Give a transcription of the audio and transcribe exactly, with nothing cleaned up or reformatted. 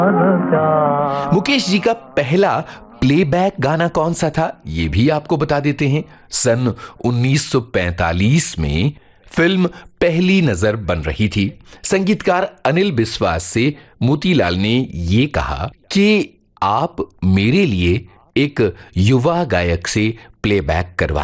मुकेश जी का पहला प्लेबैक गाना कौन सा था, ये भी आपको बता देते हैं। सन उन्नीस सौ पैंतालीस में फिल्म पहली नजर बन रही थी। संगीतकार अनिल बिस्वास से मोतीलाल ने ये कहा कि आप मेरे लिए एक युवा गायक से प्लेबैक करवाएं।